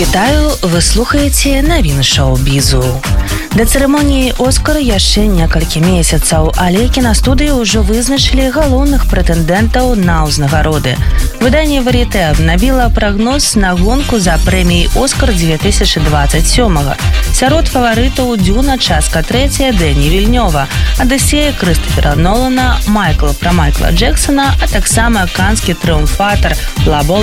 Вітаю, вы слухаеце навіны шоу-бізу. Да цырымоніі «Оскар» яшчэ некалькі месяцаў, але кінастудыі ўжо вызначылі галоўных прэтэндэнтаў на ўзнагароды. Выданне «Вар'етэ» абнавіла прагноз на гонку за прэміяй «Оскар» 2027. Сярод фаварытаў «Дюна», частка 3, Дэні Вільнёва, «Адысея» Крыстофера Нолана, «Майкл» пра Майкла Джексона, а таксама канскі трыумфатар «Ла